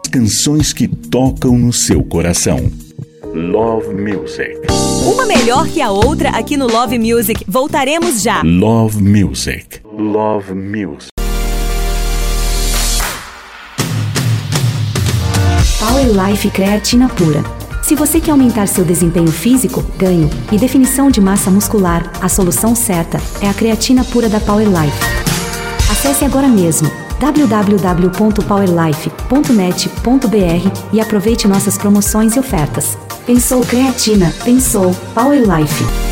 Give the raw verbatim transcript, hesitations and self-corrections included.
Canções que tocam no seu coração. Love Music. Uma melhor que a outra aqui no Love Music. Voltaremos já. Love Music. Love Music. Power Life Creatina Pura. Se você quer aumentar seu desempenho físico, ganho e definição de massa muscular, a solução certa é a creatina pura da Power Life. Acesse agora mesmo w w w ponto power life ponto net ponto b r e aproveite nossas promoções e ofertas. Pensou creatina, pensou Power Life.